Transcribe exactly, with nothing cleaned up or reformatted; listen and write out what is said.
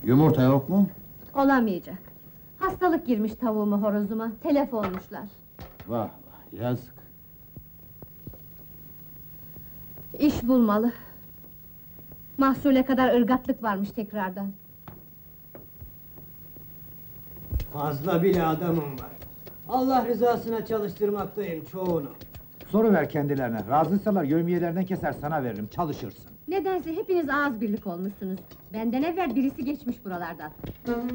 Yumurta yok mu? Olamayacak. Hastalık girmiş tavuğuma, horozuma, telef olmuşlar. Vah vah, yazık. İş bulmalı. Mahsule kadar ırgatlık varmış tekrardan. Fazla bile adamım var. Allah rızasına çalıştırmaktayım çoğunu. Soruver kendilerine, razıysalar yevmiyelerden keser sana veririm, çalışırsın. Nedense hepiniz ağız birlik olmuşsunuz. Benden evvel birisi geçmiş buralardan.